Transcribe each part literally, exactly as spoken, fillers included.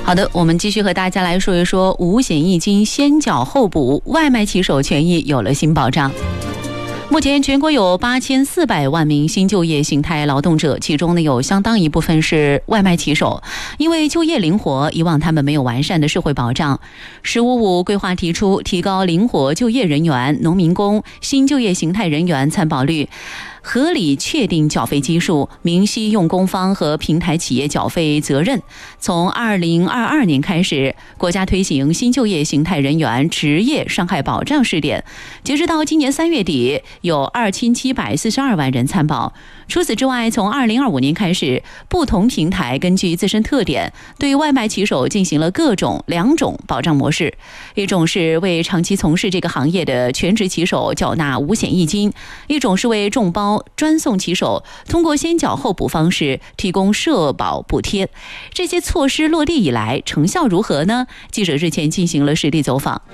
好的，我们继续和大家来说一说五险一金先缴后补，外卖骑手权益有了新保障。目前全国有八千四百万名新就业形态劳动者，其中呢有相当一部分是外卖骑手。因为就业灵活，以往他们没有完善的社会保障。十五五规划提出提高灵活就业人员、农民工、新就业形态人员参保率，合理确定缴费基数，明晰用工方和平台企业缴费责任。从二零二二年开始，国家推行新就业形态人员职业伤害保障试点，截止到今年三月底，有二千七百四十二万人参保。除此之外，从二零二五年开始，不同平台根据自身特点，对外卖骑手进行了各种两种保障模式。一种是为长期从事这个行业的全职骑手缴纳五险一金，一种是为众包专送骑手通过先缴后补方式提供社保补贴。这些措施落地以来，成效如何呢？记者日前进行了实地走访。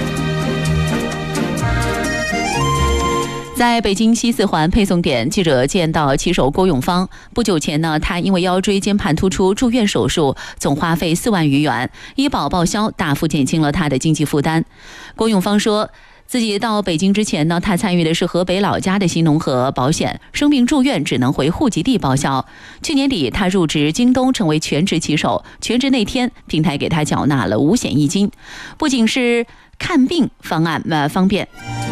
在北京西四环配送点，记者见到骑手郭永芳。不久前呢，他因为腰椎间盘突出住院手术，总花费四万余元，医保报销大幅减轻了他的经济负担。郭永芳说，自己到北京之前呢，他参与的是河北老家的新农合保险，生病住院只能回户籍地报销。去年底，他入职京东，成为全职骑手。全职那天，平台给他缴纳了五险一金，不仅是看病方案呃方便。